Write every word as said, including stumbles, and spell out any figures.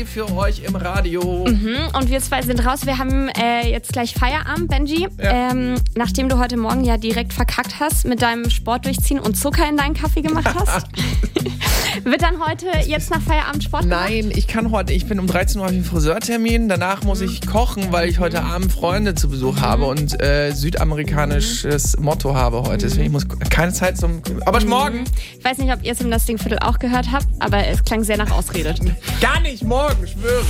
für euch im Radio. Mhm, und wir zwei sind raus. Wir haben äh, jetzt gleich Feierabend, Benji. Ja. Ähm, nachdem du heute Morgen ja direkt verkackt hast mit deinem Sport durchziehen und Zucker in deinen Kaffee gemacht hast, wird dann heute jetzt nach Feierabend Sport gemacht? Nein, ich kann heute, ich bin um dreizehn Uhr auf einen Friseurtermin. Danach muss ich kochen, weil ich heute Abend Freunde zu Besuch mhm. habe und äh, südamerikanisches mhm. Motto habe heute. Deswegen ich muss keine Zeit zum... Aber mhm. morgen... Ich weiß nicht, ob ihr es im Das Ding Viertel auch gehört habt, aber es klang sehr nach Ausrede. Gar nicht morgen, schwöre.